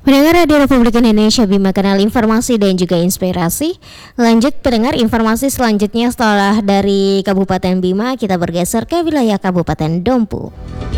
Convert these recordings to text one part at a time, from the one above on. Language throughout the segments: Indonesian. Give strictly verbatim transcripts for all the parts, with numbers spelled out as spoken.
Pendengar Radio Republik Indonesia, Bima Kanal Informasi dan juga Inspirasi. Lanjut pendengar informasi selanjutnya setelah dari Kabupaten Bima, kita bergeser ke wilayah Kabupaten Dompu.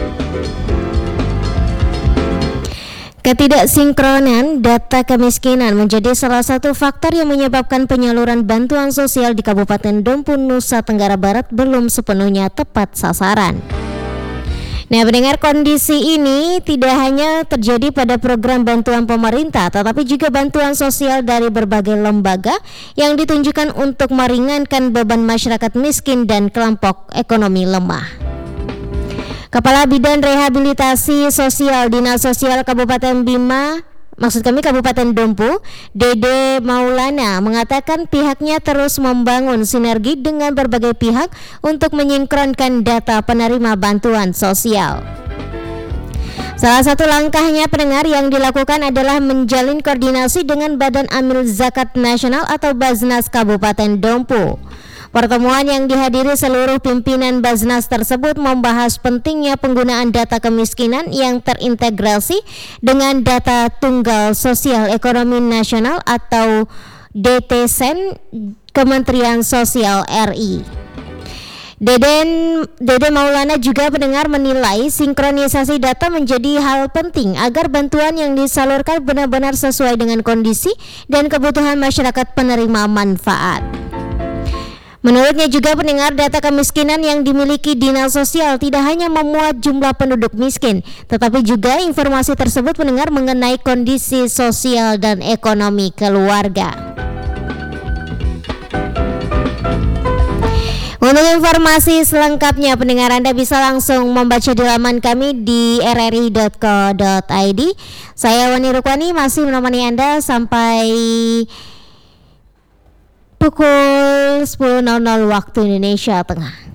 Ketidaksinkronan data kemiskinan menjadi salah satu faktor yang menyebabkan penyaluran bantuan sosial di Kabupaten Dompu, Nusa Tenggara Barat belum sepenuhnya tepat sasaran. Nah, mendengar kondisi ini tidak hanya terjadi pada program bantuan pemerintah, tetapi juga bantuan sosial dari berbagai lembaga yang ditunjukkan untuk meringankan beban masyarakat miskin dan kelompok ekonomi lemah. Kepala Bidang Rehabilitasi Sosial Dinas Sosial Kabupaten Bima, maksud kami Kabupaten Dompu, Dede Maulana mengatakan pihaknya terus membangun sinergi dengan berbagai pihak untuk menyinkronkan data penerima bantuan sosial. Salah satu langkahnya pendengar yang dilakukan adalah menjalin koordinasi dengan Badan Amil Zakat Nasional atau Baznas Kabupaten Dompu. Pertemuan yang dihadiri seluruh pimpinan Baznas tersebut membahas pentingnya penggunaan data kemiskinan yang terintegrasi dengan data Tunggal Sosial Ekonomi Nasional atau D T S E N Kementerian Sosial R I. Deden, Dede Maulana juga pendengar menilai sinkronisasi data menjadi hal penting agar bantuan yang disalurkan benar-benar sesuai dengan kondisi dan kebutuhan masyarakat penerima manfaat. Menurutnya juga pendengar data kemiskinan yang dimiliki Dinas Sosial tidak hanya memuat jumlah penduduk miskin, tetapi juga informasi tersebut pendengar mengenai kondisi sosial dan ekonomi keluarga. Untuk informasi selengkapnya pendengar Anda bisa langsung membaca di laman kami di r r i dot co dot i d. Saya Wani Rukwani masih menemani Anda sampai pukul sepuluh waktu Indonesia Tengah.